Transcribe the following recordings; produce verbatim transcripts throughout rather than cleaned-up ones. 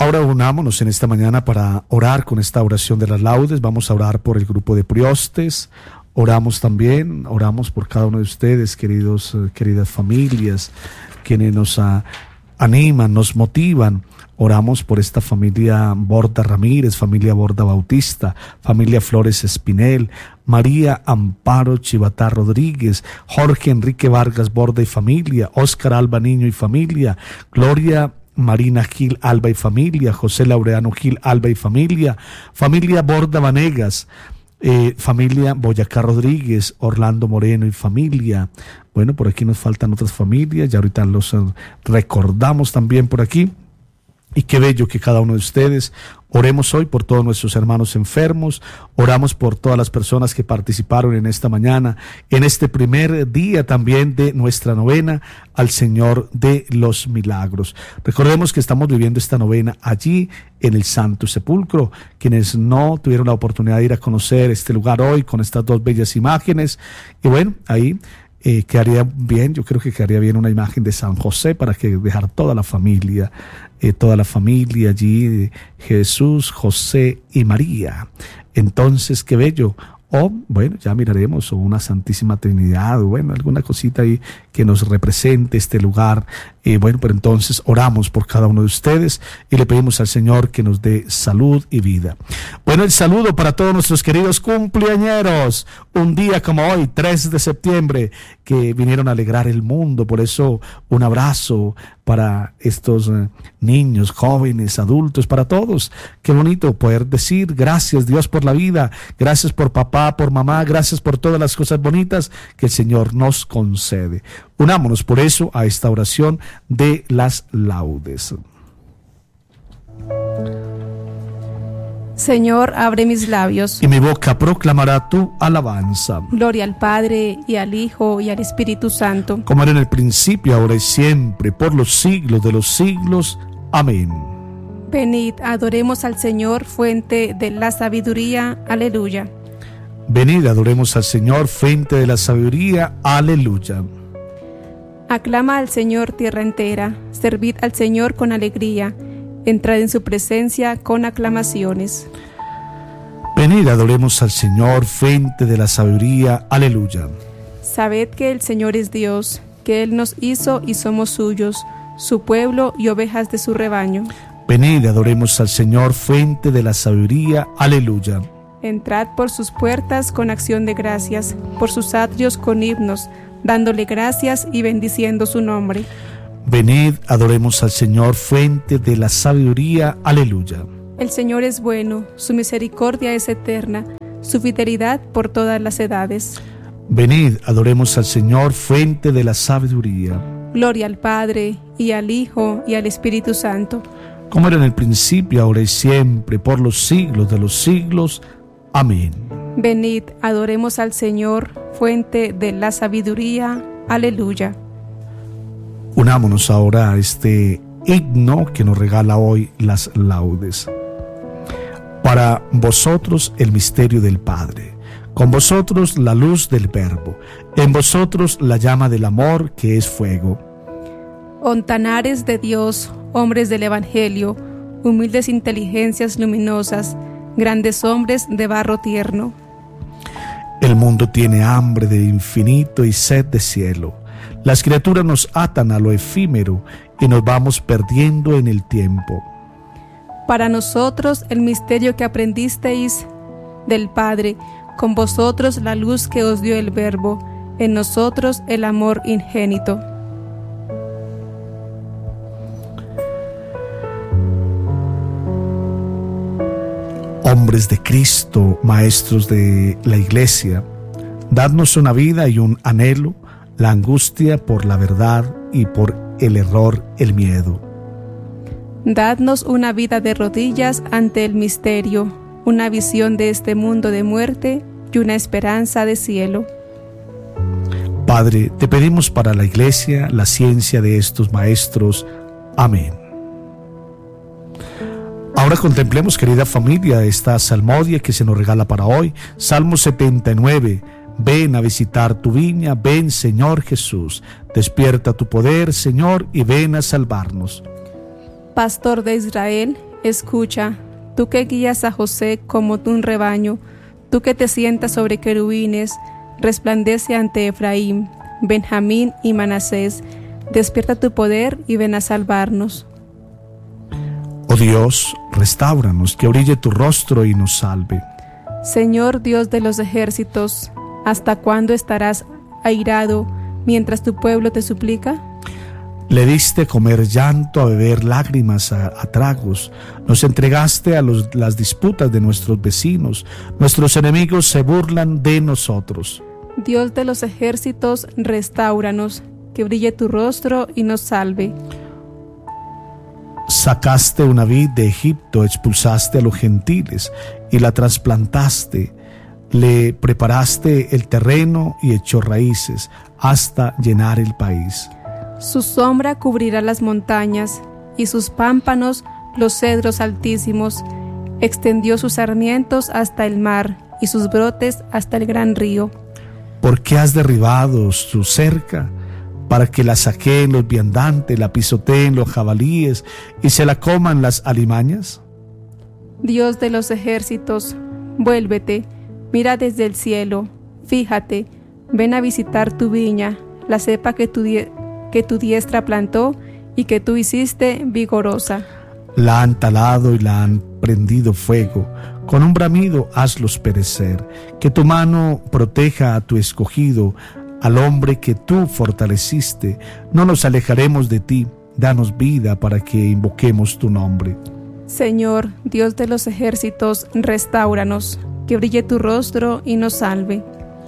Ahora unámonos en esta mañana para orar con esta oración de las laudes. Vamos a orar por el grupo de priostes. Oramos también, oramos por cada uno de ustedes, queridos, queridas familias, quienes nos uh, animan, nos motivan. Oramos por esta familia Borda Ramírez, familia Borda Bautista, familia Flores Espinel, María Amparo Chivatá Rodríguez, Jorge Enrique Vargas Borda y familia, Óscar Alba Niño y familia, Gloria Marina Gil Alba y familia, José Laureano Gil Alba y familia, familia Borda Vanegas, eh, familia Boyacá Rodríguez, Orlando Moreno y familia. Bueno, por aquí nos faltan otras familias, ya ahorita los uh, recordamos también por aquí. Y qué bello que cada uno de ustedes oremos hoy por todos nuestros hermanos enfermos, oramos por todas las personas que participaron en esta mañana, en este primer día también de nuestra novena al Señor de los Milagros. Recordemos que estamos viviendo esta novena allí en el Santo Sepulcro. Quienes no tuvieron la oportunidad de ir a conocer este lugar hoy con estas dos bellas imágenes, y bueno, ahí Eh, quedaría bien, yo creo que quedaría bien una imagen de San José para que dejar toda la familia, eh, toda la familia allí, Jesús, José y María. Entonces, qué bello. O, bueno, ya miraremos, o una Santísima Trinidad, o bueno, alguna cosita ahí que nos represente este lugar. Eh, bueno, pero entonces oramos por cada uno de ustedes y le pedimos al Señor que nos dé salud y vida. Bueno, el saludo para todos nuestros queridos cumpleañeros, un día como hoy, tres de septiembre, que vinieron a alegrar el mundo. Por eso, un abrazo para estos eh, niños, jóvenes, adultos, para todos. Qué bonito poder decir gracias, Dios, por la vida, gracias por papá, por mamá, gracias por todas las cosas bonitas que el Señor nos concede. Unámonos por eso a esta oración de las laudes. Señor, abre mis labios, y mi boca proclamará tu alabanza. Gloria al Padre, y al Hijo, y al Espíritu Santo, como era en el principio, ahora y siempre, por los siglos de los siglos. Amén. Venid, adoremos al Señor, fuente de la sabiduría. Aleluya. Venid, adoremos al Señor, fuente de la sabiduría. Aleluya. Aclama al Señor tierra entera, servid al Señor con alegría, entrad en su presencia con aclamaciones. Venid, adoremos al Señor, fuente de la sabiduría. Aleluya. Sabed que el Señor es Dios, que Él nos hizo y somos suyos, su pueblo y ovejas de su rebaño. Venid, adoremos al Señor, fuente de la sabiduría. Aleluya. Entrad por sus puertas con acción de gracias, por sus atrios con himnos, dándole gracias y bendiciendo su nombre. Venid, adoremos al Señor, fuente de la sabiduría. Aleluya. El Señor es bueno, su misericordia es eterna, su fidelidad por todas las edades. Venid, adoremos al Señor, fuente de la sabiduría. Gloria al Padre, y al Hijo, y al Espíritu Santo. Como era en el principio, ahora y siempre, por los siglos de los siglos. Amén. Venid, adoremos al Señor, fuente de la sabiduría. Aleluya. Unámonos ahora a este himno que nos regala hoy las laudes. Para vosotros el misterio del Padre, con vosotros la luz del Verbo, en vosotros la llama del amor que es fuego. Ontanares de Dios, hombres del Evangelio, humildes inteligencias luminosas, grandes hombres de barro tierno. El mundo tiene hambre de infinito y sed de cielo. Las criaturas nos atan a lo efímero y nos vamos perdiendo en el tiempo. Para nosotros el misterio que aprendisteis del Padre, con vosotros la luz que os dio el Verbo, en nosotros el amor ingénito. Hombres de Cristo, maestros de la Iglesia, dadnos una vida y un anhelo, la angustia por la verdad y por el error, el miedo. Dadnos una vida de rodillas ante el misterio, una visión de este mundo de muerte y una esperanza de cielo. Padre, te pedimos para la Iglesia la ciencia de estos maestros. Amén. Ahora contemplemos, querida familia, esta salmodia que se nos regala para hoy. Salmo setenta y nueve. Ven a visitar tu viña, ven, Señor Jesús. Despierta tu poder, Señor, y ven a salvarnos. Pastor de Israel, Escucha, tú que guías a José como un rebaño, tú que te sientas sobre querubines, resplandece ante Efraín, Benjamín y Manasés, despierta tu poder y ven a salvarnos. Oh Dios, restáuranos, que brille tu rostro y nos salve. Señor Dios de los ejércitos, ¿hasta cuándo estarás airado mientras tu pueblo te suplica? Le diste comer llanto, a beber lágrimas a, a tragos. Nos entregaste a los, las disputas de nuestros vecinos. Nuestros enemigos se burlan de nosotros. Dios de los ejércitos, restáuranos, que brille tu rostro y nos salve. Sacaste una vid de Egipto, expulsaste a los gentiles y la trasplantaste. Le preparaste el terreno y echó raíces hasta llenar el país. Su sombra cubrirá las montañas y sus pámpanos los cedros altísimos. Extendió sus sarmientos hasta el mar y sus brotes hasta el gran río. ¿Por qué has derribado su cerca? Para que la saqueen los viandantes, la pisoteen los jabalíes y se la coman las alimañas. Dios de los ejércitos, vuélvete, mira desde el cielo, fíjate, ven a visitar tu viña, la cepa que tu, die- que tu diestra plantó y que tú hiciste vigorosa. La han talado y la han prendido fuego, con un bramido hazlos perecer. Que tu mano proteja a tu escogido, al hombre que tú fortaleciste. No nos alejaremos de ti, danos vida para que invoquemos tu nombre. Señor, Dios de los ejércitos, restáuranos, que brille tu rostro y nos salve.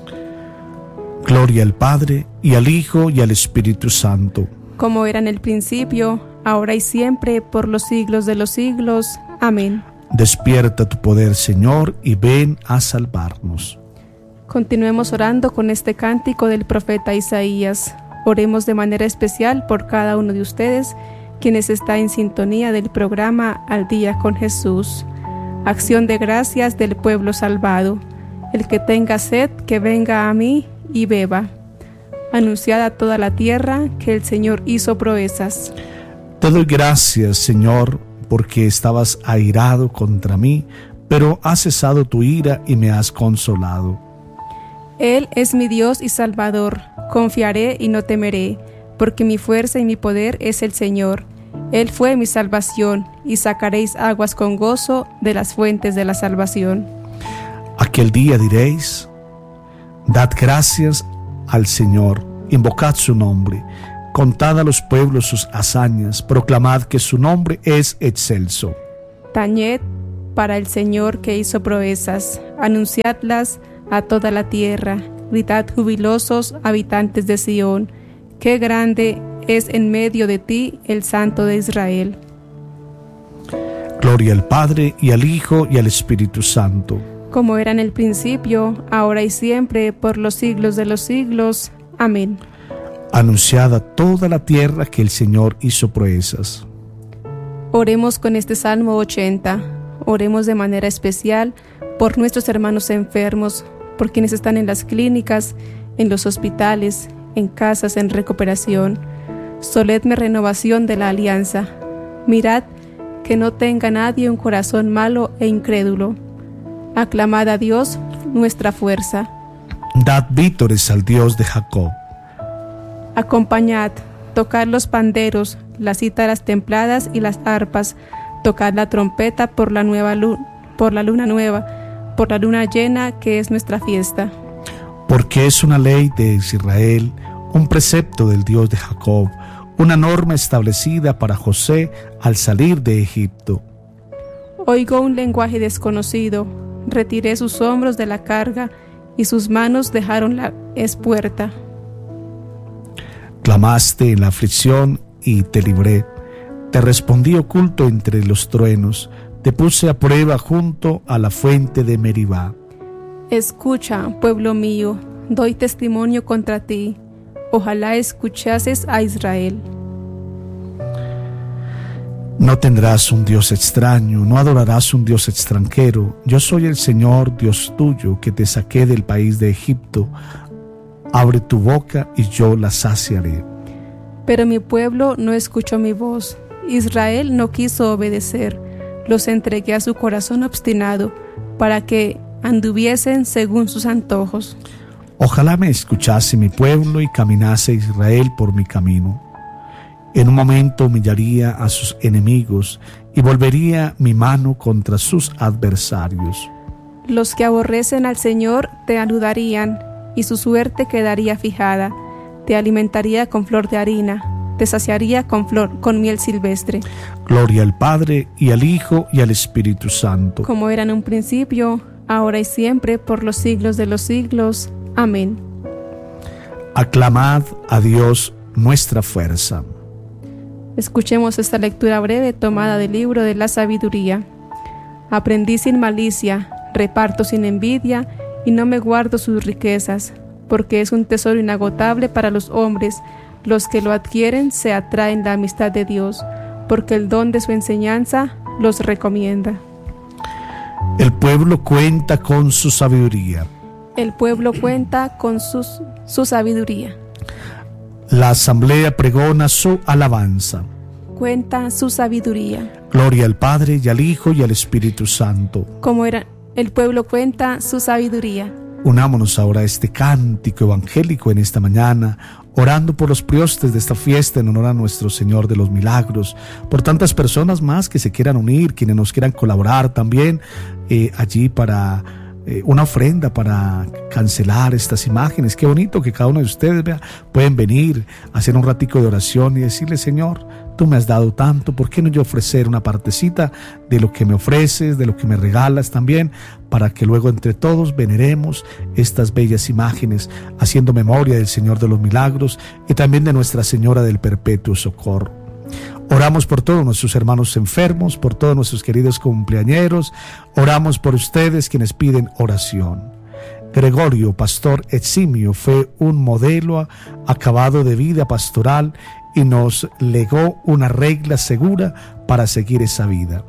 Gloria al Padre, y al Hijo, y al Espíritu Santo. Como era en el principio, ahora y siempre, por los siglos de los siglos. Amén. Despierta tu poder, Señor, y ven a salvarnos. Continuemos orando con este cántico del profeta Isaías. Oremos de manera especial por cada uno de ustedes, quienes están en sintonía del programa Al Día con Jesús. Acción de gracias del pueblo salvado. El que tenga sed, que venga a mí y beba. Anunciad a toda la tierra que el Señor hizo proezas. Te doy gracias, Señor, porque estabas airado contra mí, pero has cesado tu ira y me has consolado. Él es mi Dios y Salvador, confiaré y no temeré, porque mi fuerza y mi poder es el Señor. Él fue mi salvación, y sacaréis aguas con gozo de las fuentes de la salvación. Aquel día diréis: dad gracias al Señor, invocad su nombre, contad a los pueblos sus hazañas, proclamad que su nombre es excelso. Tañed para el Señor que hizo proezas, anunciadlas a toda la tierra, gritad jubilosos habitantes de Sión, qué grande es en medio de ti el Santo de Israel. Gloria al Padre, y al Hijo, y al Espíritu Santo. Como era en el principio, ahora y siempre, por los siglos de los siglos. Amén. Anunciad a toda la tierra que el Señor hizo proezas. Oremos con este Salmo ochenta. Oremos de manera especial por nuestros hermanos enfermos, por quienes están en las clínicas, en los hospitales, en casas en recuperación. Solemne renovación de la alianza. Mirad que no tenga nadie un corazón malo e incrédulo. Aclamad a Dios, nuestra fuerza. Dad vítores al Dios de Jacob. Acompañad, tocad los panderos, las cítaras templadas y las arpas, tocad la trompeta por la nueva luna, por la luna nueva, por la luna llena que es nuestra fiesta. Porque es una ley de Israel, un precepto del Dios de Jacob, una norma establecida para José al salir de Egipto. Oigo un lenguaje desconocido, retiré sus hombros de la carga y sus manos dejaron la espuerta. Clamaste en la aflicción y te libré. Te respondí oculto entre los truenos. Te puse a prueba junto a la fuente de Meribá. Escucha, pueblo mío, doy testimonio contra ti. Ojalá escuchases a Israel. No tendrás un Dios extraño, no adorarás un Dios extranjero. Yo soy el Señor, Dios tuyo, que te saqué del país de Egipto. Abre tu boca y yo la saciaré. Pero mi pueblo no escuchó mi voz. Israel no quiso obedecer. los entregué a su corazón obstinado, para que anduviesen según sus antojos. Ojalá me escuchase mi pueblo y caminase Israel por mi camino. En un momento humillaría a sus enemigos y volvería mi mano contra sus adversarios. Los que aborrecen al Señor te anudarían, y su suerte quedaría fijada. Te alimentaría con flor de harina, te saciaría con flor, con miel silvestre. Gloria al Padre, y al Hijo, y al Espíritu Santo. Como era en un principio, ahora y siempre, por los siglos de los siglos. Amén. Aclamad a Dios nuestra fuerza. Escuchemos esta lectura breve tomada del libro de la sabiduría. Aprendí sin malicia, reparto sin envidia, y no me guardo sus riquezas, porque es un tesoro inagotable para los hombres. Los que lo adquieren se atraen la amistad de Dios, porque el don de su enseñanza los recomienda. El pueblo cuenta con su sabiduría. El pueblo cuenta con sus, su sabiduría. La asamblea pregona su alabanza. Cuenta su sabiduría. Gloria al Padre, y al Hijo, y al Espíritu Santo. Como era, el pueblo cuenta su sabiduría. Unámonos ahora a este cántico evangélico en esta mañana, orando por los priostes de esta fiesta en honor a nuestro Señor de los Milagros, por tantas personas más que se quieran unir, quienes nos quieran colaborar también eh, allí para eh, una ofrenda para cancelar estas imágenes. Qué bonito que cada uno de ustedes vea, pueden venir a hacer un ratico de oración y decirle: Señor, tú me has dado tanto, ¿por qué no yo ofrecer una partecita de lo que me ofreces, de lo que me regalas también, para que luego entre todos veneremos estas bellas imágenes, haciendo memoria del Señor de los Milagros y también de Nuestra Señora del Perpetuo Socorro? Oramos por todos nuestros hermanos enfermos, por todos nuestros queridos cumpleañeros, oramos por ustedes quienes piden oración. Gregorio, pastor eximio, fue un modelo acabado de vida pastoral y nos legó una regla segura para seguir esa vida.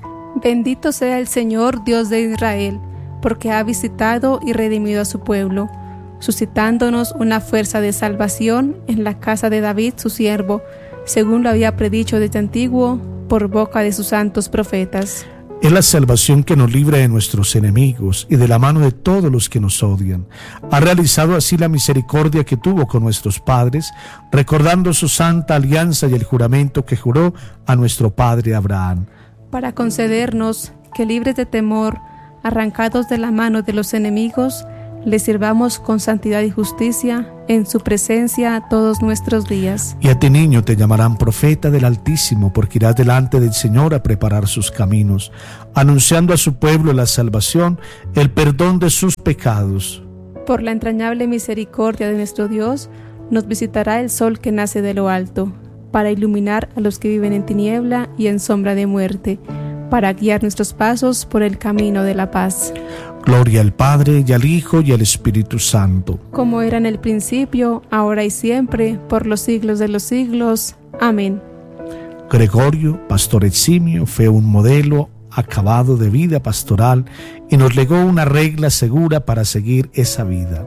Bendito sea el Señor Dios de Israel, porque ha visitado y redimido a su pueblo, suscitándonos una fuerza de salvación en la casa de David su siervo, según lo había predicho desde antiguo por boca de sus santos profetas. Es la salvación que nos libra de nuestros enemigos y de la mano de todos los que nos odian. Ha realizado así la misericordia que tuvo con nuestros padres, recordando su santa alianza y el juramento que juró a nuestro padre Abraham. Para concedernos que, libres de temor, arrancados de la mano de los enemigos, le sirvamos con santidad y justicia en su presencia todos nuestros días. Y a ti, niño, te llamarán profeta del Altísimo, porque irás delante del Señor a preparar sus caminos, anunciando a su pueblo la salvación, el perdón de sus pecados. Por la entrañable misericordia de nuestro Dios, nos visitará el sol que nace de lo alto, para iluminar a los que viven en tiniebla y en sombra de muerte, para guiar nuestros pasos por el camino de la paz. Gloria al Padre, y al Hijo, y al Espíritu Santo. Como era en el principio, ahora y siempre, por los siglos de los siglos. Amén. Gregorio, pastor eximio, fue un modelo acabado de vida pastoral y nos legó una regla segura para seguir esa vida.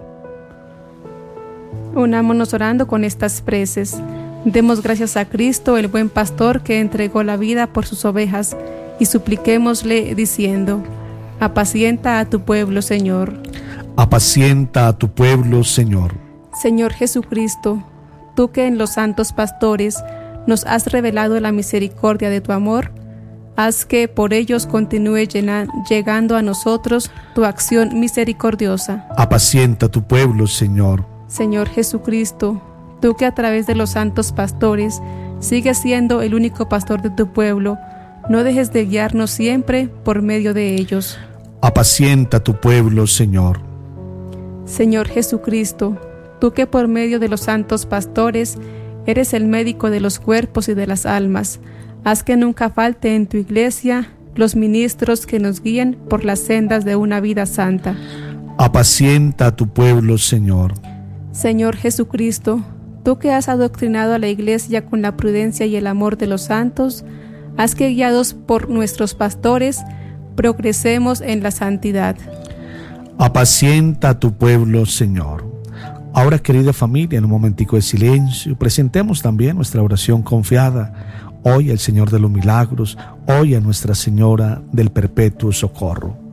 Unámonos orando con estas preces. Demos gracias a Cristo, el buen pastor que entregó la vida por sus ovejas, y supliquémosle diciendo: apacienta a tu pueblo, Señor. Apacienta a tu pueblo, Señor. Señor Jesucristo, tú que en los santos pastores nos has revelado la misericordia de tu amor, haz que por ellos continúe llena, llegando a nosotros tu acción misericordiosa. Apacienta a tu pueblo, Señor. Señor Jesucristo, tú que a través de los santos pastores sigues siendo el único pastor de tu pueblo, no dejes de guiarnos siempre por medio de ellos. Apacienta a tu pueblo, Señor. Señor Jesucristo, tú que por medio de los santos pastores eres el médico de los cuerpos y de las almas, haz que nunca falte en tu iglesia los ministros que nos guíen por las sendas de una vida santa. Apacienta a tu pueblo, Señor. Señor Jesucristo, tú que has adoctrinado a la iglesia con la prudencia y el amor de los santos, haz que, guiados por nuestros pastores, progresemos en la santidad. Apacienta a tu pueblo, Señor. Ahora, querida familia, en un momentico de silencio, presentemos también nuestra oración confiada, hoy al Señor de los Milagros, hoy a Nuestra Señora del Perpetuo Socorro.